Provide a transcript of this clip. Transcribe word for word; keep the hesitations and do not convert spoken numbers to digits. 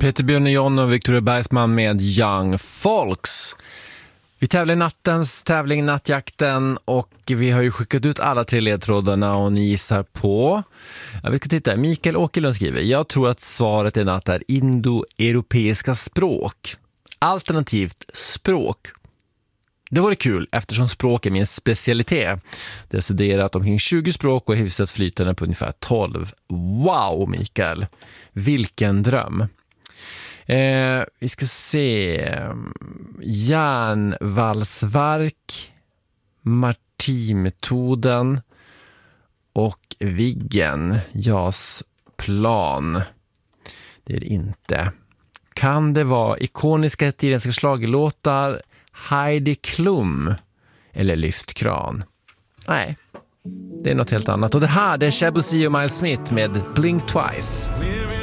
Peter Björnejon och Victoria Bergsman med Young Folks. Vi tävlar i nattens tävling Nattjakten och vi har ju skickat ut alla tre ledtrådarna och ni gissar på. Ja, vi ska titta. Mikael Åkerlund skriver: jag tror att svaret i natt är indoeuropeiska språk. Alternativt språk. Det vore kul eftersom språk är min specialitet. Det har studerat omkring tjugo språk och hyfsat flytande på ungefär tolv. Wow, Mikael. Vilken dröm. Eh, vi ska se. Järnvalsverk, Martimetoden och Viggen, jasplan. Det är det inte. Kan det vara ikoniska italienska schlagerlåtar, Heidi Klum eller Lyftkran? Nej, det är något helt annat. Och det här, det är Shabuzi och Miles Smith med Blink Twice.